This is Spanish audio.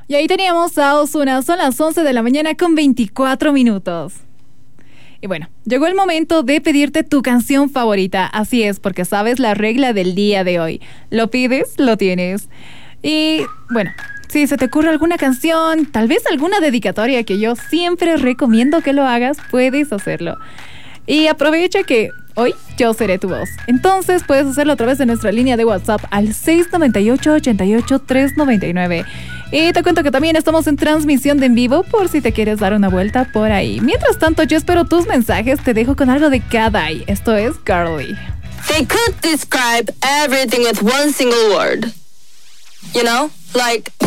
Y ahí teníamos a Ozuna, son las 11 de la mañana con 24 minutos. Y bueno, llegó el momento de pedirte tu canción favorita. Así es, porque sabes la regla del día de hoy. Lo pides, lo tienes. Y bueno, si se te ocurre alguna canción, tal vez alguna dedicatoria que yo siempre recomiendo que lo hagas, puedes hacerlo. Y aprovecha que hoy yo seré tu voz. Entonces puedes hacerlo a través de nuestra línea de WhatsApp al 698-88-399. Y te cuento que también estamos en transmisión de en vivo por si te quieres dar una vuelta por ahí. Mientras tanto, yo espero tus mensajes. Te dejo con algo de Kadai. Esto es Girly. They could describe everything with one single word. You know? Like...